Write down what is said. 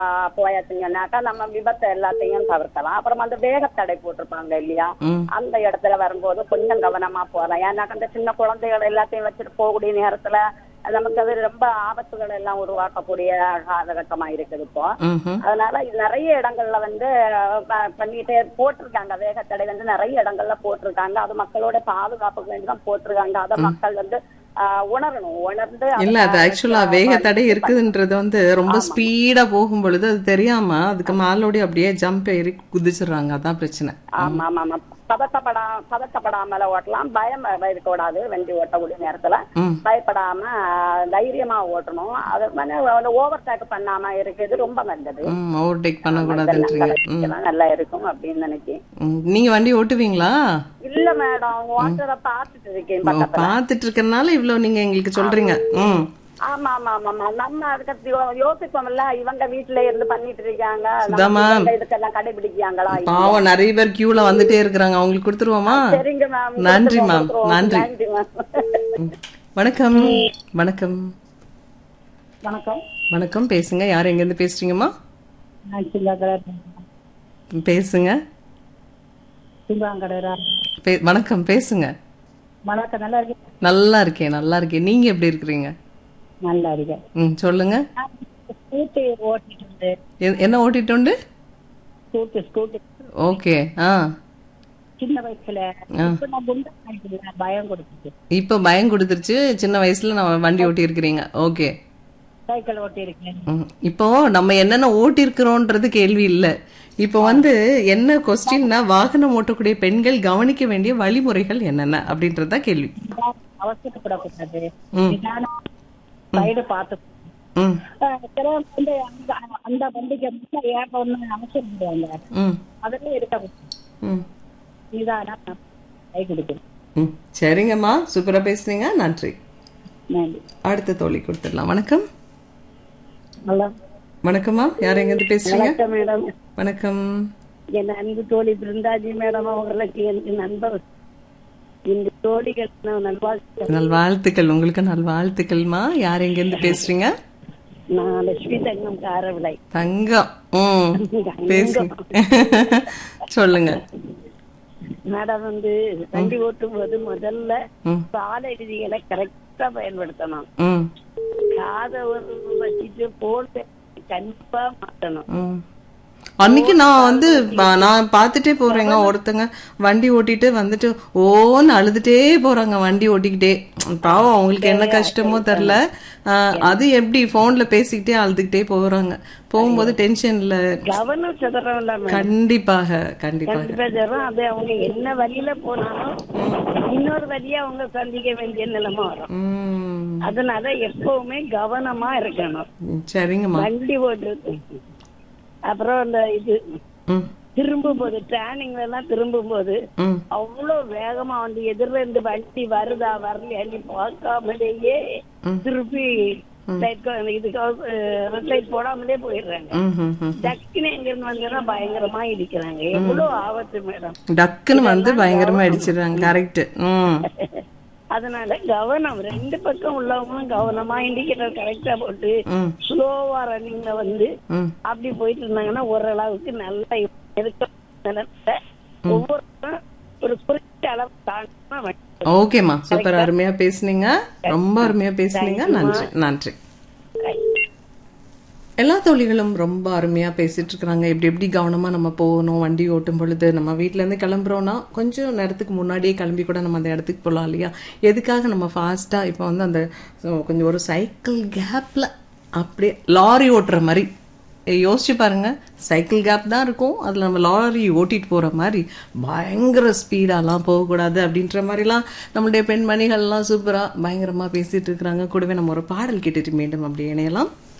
போயாச்சுங்கன்னாக்கா நம்ம விபத்து எல்லாத்தையும் தவிர்க்கலாம். அப்புறம் அந்த வேகத்தடை போட்டிருப்பாங்க இல்லையா, அந்த இடத்துல வரும்போது கொஞ்சம் கவனமா போகலாம். ஏன்னாக்கா அந்த சின்ன குழந்தைகள் எல்லாத்தையும் வச்சுட்டு போகக்கூடிய நேரத்துல நமக்கு அது ரொம்ப ஆபத்துகள் எல்லாம் உருவாக்கக்கூடிய காலகட்டமா இருக்குது இப்போ. அதனால நிறைய இடங்கள்ல வந்து பண்ணிட்டே போட்டிருக்காங்க. வேகத்தடை வந்து நிறைய இடங்கள்ல போட்டிருக்காங்க. அது மக்களோட பாதுகாப்புக்கு வேண்டிதான் போட்டிருக்காங்க. அதை மக்கள் வந்து உணரணும். உணர்ந்து இல்ல, அது ஆக்சுவலா வேக தடை இருக்குதுன்றது வந்து ரொம்ப ஸ்பீடா போகும் பொழுது அது தெரியாம அதுக்கு மேலோடி அப்படியே ஜம்ப் ஏறி குதிச்சிடுறாங்க. அதான் பிரச்சனை. ஆமா ஆமா ஆமா. பதட்டப்படாமல ஓட்டலாம். பயம் இருக்கக்கூடாது. வண்டி ஓட்டக்கூடிய நேரத்துல பயப்படாம தைரியமா ஓட்டணும். அது வந்து ஓவர் டேக் பண்ணாம இருக்குது ரொம்ப நல்லது. ஓவர்டேக் பண்ணக்கூடாதுன்றீங்க. நல்லா இருக்கும் அப்படின்னு நினைக்கிறேன். நீங்க வண்டி ஓட்டுவீங்களா? இல்ல மேடம், ஓட்டுறத பாத்துட்டு இருக்கேன். பாத்துட்டு இருக்கறனால இவ்வளவு நீங்க எங்களுக்கு சொல்றீங்க. ஆமா ஆமா ஆமா. நம்ம அதுக்கு யோசிப்போம்ல, இவங்க வீட்டுல இருந்து பண்ணிட்டு இருக்காங்க, இதுக்கெல்லாம் கடைபிடிக்காங்களா? பாவம், நிறைய பேர் கியூல வந்துட்டே இருக்கிறாங்க. அவங்களுக்கு கொடுத்துருவோமா? சரிங்க மேம். நன்றி மேம். நன்றி. வணக்கம். வணக்கம். வணக்கம். வணக்கம். பேசுங்க. யார் எங்க இருந்து பேசுறீங்கம்மா? பேசுங்க. வணக்கம். பேசுங்க. வணக்கம். நல்லா இருக்கேன். நல்லா இருக்கேன். நல்லா இருக்கேன். நீங்க எப்படி இருக்கிறீங்க? நல்லா இருக்கேன். சொல்லுங்க. என்ன ஓட்டிட்டு உண்டு? ஓகே. சின்ன வயசுல பயம் கொடுத்துச்சு. இப்ப பயம் கொடுத்துருச்சு. சின்ன வயசுல நம்ம வண்டி ஓட்டி இருக்கிறீங்க. ஓகே. சைக்கிள் ஓட்டி இருக்கேன். இப்போ நம்ம என்னென்ன ஓட்டி இருக்கிறோம்ன்றது கேள்வி இல்ல. இப்போ வந்து என்ன கொஸ்டின்னா, வாகனம் ஓட்டக்கூடிய பெண்கள் கவனிக்க வேண்டிய வழிமுறைகள் என்னென்ன அப்படின்றதா கேள்வி. அவசரப்படக்கூடாது. சைடு பார்த்து அந்த வண்டிக்கு ஏறணும்னு அவசியம் இல்லையாங்க. அதெல்லாம் இருக்காது. கை கொடுக்கும். சரிங்கம்மா, சூப்பரா பேசுறீங்க. நன்றி. அடுத்த தோழி கொடுத்துடலாம். வணக்கம். வணக்கம்மா. யார் எங்க இருந்து பேசுறீங்க? மேடம். வணக்கம். என் அன்பு தோழி பிருந்தாஜி மேடம் அவர்களுக்கு எனக்கு நண்பர் இந்த தோழிகள் நல்வாழ்த்துக்கள். உங்களுக்கு நல்வாழ்த்துக்கள்மா. யார் எங்க இருந்து பேசுறீங்க? நான் லட்சுமி தங்கம், காரவிளை. தங்கம். பேசுங்க. சொல்லுங்க மேடம். வந்து வண்டி ஓட்டும் போது முதல்ல சாலை விதிகளை கரெக்டா பயன்படுத்தணும். காதை ஒரு வச்சுட்டு போட்டு கண்டிப்பா மாட்டணும். அன்னைக்கு நான் வந்து நான் பாத்துட்டே போறேங்க, ஒருத்தங்க வண்டி ஓட்டிட்டு வந்துட்டு ஓன்னு அழுதுட்டே போறாங்க வண்டி ஓட்டிக்கிட்டே. பாவம், அவங்களுக்கு என்ன கஷ்டமோ தெரியல. அது எப்படி போன்ல பேசிக்கிட்டே அழுதுகிட்டே போறாங்க. போகும்போது டென்ஷன்ல கவனம் சிதறலாம். கண்டிப்பாக கண்டிப்பாக. அது அவங்க என்ன வழியில போனாலும் இன்னொரு வழியா அவங்க சந்திக்க வேண்டிய நிலைமை வரும். அதனால எப்பவுமே கவனமா இருக்கணும். சரிங்கம்மா. வண்டி ஓட்டு அப்புறம் இந்த இது திரும்பும் போது டேர்னிங்ல எல்லாம் திரும்பும் போது அவ்வளவு வேகமா வந்து எதிர்ல இருந்து வண்டி வருதா வரலையா பார்க்காமலேயே திருப்பி போடாமலே போயிடுறாங்க. டக்குன்னு எங்க இருந்து வந்தா பயங்கரமா இடிக்கிறாங்க. எவ்வளவு ஆபத்து மேடம். டக்குன்னு வந்து பயங்கரமா இடிச்சிடுறாங்க. கரெக்ட். அதனால கவனம், ரெண்டு பக்கம் உள்ளவங்களும் கவனமா இண்டிகேட்டர் கரெக்டா போட்டு ஸ்லோவா ரன்னிங்ல வந்து அப்படி போயிட்டு இருந்தாங்கன்னா ஓரளவுக்கு நல்லா இருக்க. ஒவ்வொரு ஒரு குறிப்பிட்ட அளவு தாண்டி. ஓகேம்மா, சூப்பர். அருமையா பேசுனீங்க. ரொம்ப அருமையா பேசுனீங்க. நன்றி. நன்றி. எல்லா தோழிகளும் ரொம்ப அருமையா பேசிட்டு இருக்கிறாங்க. எப்படி கவனமா நம்ம போகணும் வண்டி ஓட்டும் பொழுது. நம்ம வீட்டுல இருந்து கிளம்புறோம்னா கொஞ்சம் நேரத்துக்கு முன்னாடியே கிளம்பி கூட நம்ம அந்த இடத்துக்கு போகலாம் இல்லையா? எதுக்காக நம்ம ஃபாஸ்டா இப்போ வந்து அந்த கொஞ்சம் ஒரு சைக்கிள் கேப்ல அப்படியே லாரி ஓட்டுற மாதிரி யோசிச்சு பாருங்க. சைக்கிள் கேப் தான் இருக்கும், அதுல நம்ம லாரி ஓட்டிட்டு போற மாதிரி பயங்கர ஸ்பீடாலாம் போகக்கூடாது அப்படின்ற மாதிரிலாம் நம்மளுடைய பெண்மணிகள்லாம் சூப்பரா பயங்கரமா பேசிட்டு இருக்கிறாங்க. கூடவே நம்ம ஒரு பாடல் கேட்டுட்டு மீண்டும் அப்படி இணையலாம்.